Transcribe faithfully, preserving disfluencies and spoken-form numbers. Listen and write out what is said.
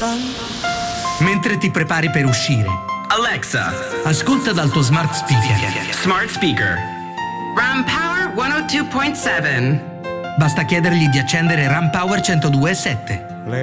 Mentre ti prepari per uscire, Alexa, ascolta dal tuo smart speaker. Smart speaker. Ram Power centodue point sette. Basta chiedergli di accendere Ram Power centodue e sette.